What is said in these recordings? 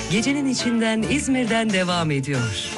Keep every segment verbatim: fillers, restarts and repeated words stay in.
Gecenin içinden İzmir'den devam ediyor.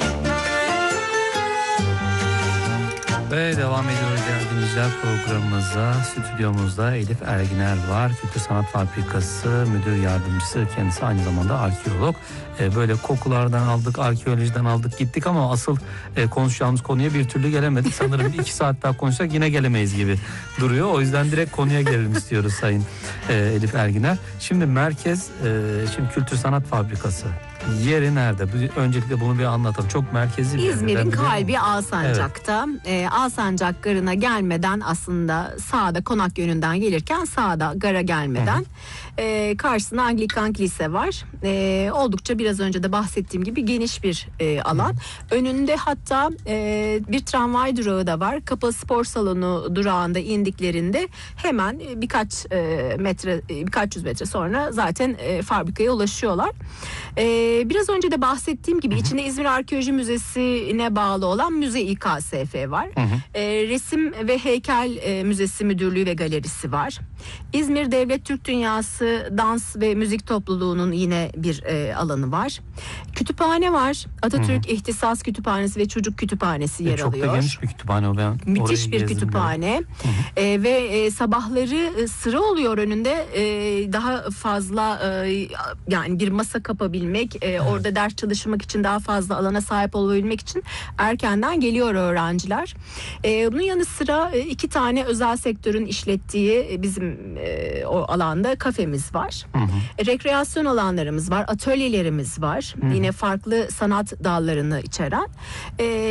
Ve devam ediyoruz yardımcılar programımıza. Stüdyomuzda Elif Erginer var. Kültür Sanat Fabrikası Müdür Yardımcısı. Kendisi aynı zamanda arkeolog. Ee, böyle kokulardan aldık, arkeolojiden aldık gittik ama asıl e, konuşacağımız konuya bir türlü gelemedik. Sanırım iki saat daha konuşsak yine gelemeyiz gibi duruyor. O yüzden direkt konuya gelelim istiyoruz Sayın e, Elif Erginer. Şimdi merkez, e, şimdi Kültür Sanat Fabrikası. Yeri nerede? Öncelikle bunu bir anlatalım. Çok merkezi bir yer. İzmir'in kalbi Alsancak'ta. Evet. Ee, Alsancak Garı'na gelmeden aslında sağda Konak yönünden gelirken sağda gara gelmeden e, karşısında Anglikan Kilise var. E, oldukça biraz önce de bahsettiğim gibi geniş bir e, alan. Hı. Önünde hatta e, bir tramvay durağı da var. Kapalı Spor Salonu durağında indiklerinde hemen birkaç e, metre birkaç yüz metre sonra zaten e, fabrikaya ulaşıyorlar. E, Biraz önce de bahsettiğim gibi, hı hı, içinde İzmir Arkeoloji Müzesi'ne bağlı olan Müze İ K S F var. Hı hı. E, Resim ve Heykel e, Müzesi Müdürlüğü ve Galerisi var. İzmir Devlet Türk Dünyası Dans ve Müzik Topluluğu'nun yine bir e, alanı var. Kütüphane var. Atatürk, hı hı, İhtisas Kütüphanesi ve Çocuk Kütüphanesi yer çok alıyor. Çok da geniş bir kütüphane o. Ben müthiş bir kütüphane. E, ve e, sabahları e, sıra oluyor önünde. E, daha fazla e, yani bir masa kapabilmek, e, evet, orada ders çalışmak için, daha fazla alana sahip olabilmek için erkenden geliyor öğrenciler. E, bunun yanı sıra e, iki tane özel sektörün işlettiği e, bizim e, o alanda kafemiz var. Hı hı. E, rekreasyon alanlarımız var, atölyelerimiz var. Hı hı. Yine farklı sanat dallarını içeren. E,